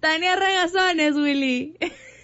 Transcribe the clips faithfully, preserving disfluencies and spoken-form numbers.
Tania Regazones, Willy.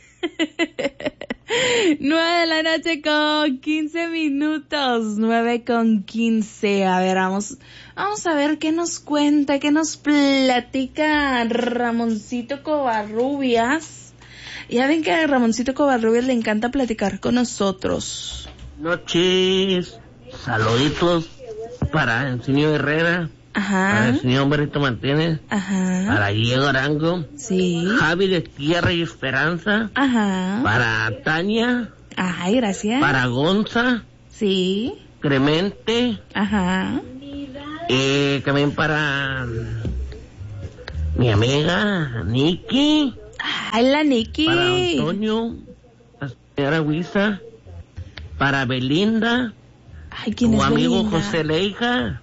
Nueve de la noche con quince minutos, nueve con quince. A ver, vamos, vamos a ver qué nos cuenta, qué nos platica Ramoncito Covarrubias. Ya ven que a Ramoncito Covarrubias le encanta platicar con nosotros. Noches, saluditos para el señor Herrera. Ajá. Para el señor Berrito Martínez. Ajá. Para Diego Arango. Sí. Javi de Tierra y Esperanza. Ajá. Para Tania. Ay, gracias. Para Gonza. Sí. Clemente. Ajá. Eh, también para mi amiga Nikki. Ay, la Nikki. Para Antonio. La señora Huiza. Para Belinda. Ay, ¿quién tu es amigo Belinda? José Leija.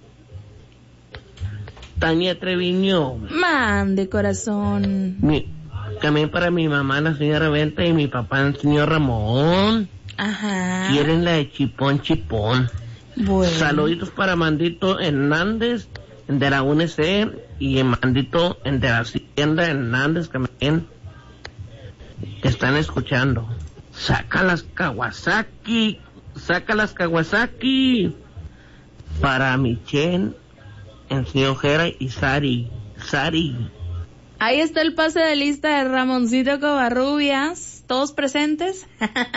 Tania Treviño. Mande, corazón. Mi, también para mi mamá, la señora Venta, y mi papá, el señor Ramón. Ajá. Quieren la de Chipón Chipón. Bueno. Saluditos para Mandito Hernández, de la U N C, y Mandito de la Hacienda Hernández, que también te están escuchando. Saca las Kawasaki, saca las Kawasaki. Para Michelle, el señor Ojera y Sari, Sari. Ahí está el pase de lista de Ramoncito Covarrubias. ¿Todos presentes?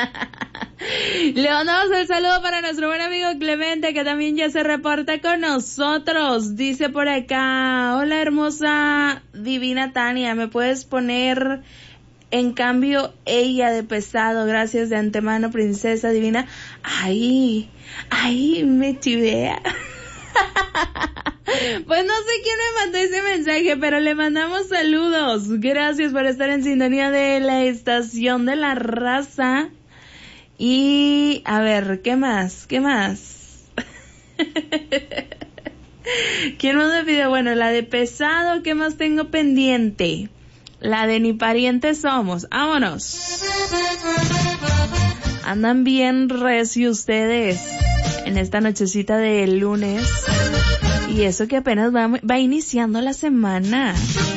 Le mandamos el saludo para nuestro buen amigo Clemente, que también ya se reporta con nosotros. Dice por acá: hola hermosa, divina Tania, ¿me puedes poner en cambio ella de pesado? Gracias de antemano, princesa divina. Ay, ay, me chivea. Pues no sé quién me mandó ese mensaje, pero le mandamos saludos. Gracias por estar en sintonía de la estación de la raza. Y a ver, ¿qué más? ¿Qué más? ¿Quién más me pide? Bueno, la de pesado, ¿qué más tengo pendiente? La de ni parientes somos. ¡Vámonos! Andan bien recio ustedes en esta nochecita de lunes. Y eso que apenas va, va iniciando la semana.